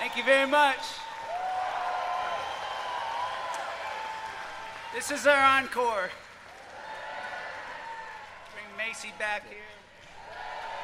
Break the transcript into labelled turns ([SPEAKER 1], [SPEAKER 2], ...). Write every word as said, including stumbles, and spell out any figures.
[SPEAKER 1] Thank you very much. This is our encore. Bring Macy back here.